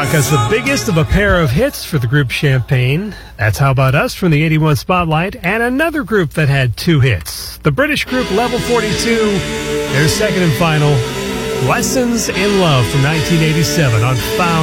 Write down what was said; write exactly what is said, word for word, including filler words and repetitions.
Because the biggest of a pair of hits for the group Champagne. That's How About Us from the eighty-one Spotlight. And another group that had two hits. The British group Level forty-two. Their second and final, Lessons in Love from nineteen eighty-seven on Found.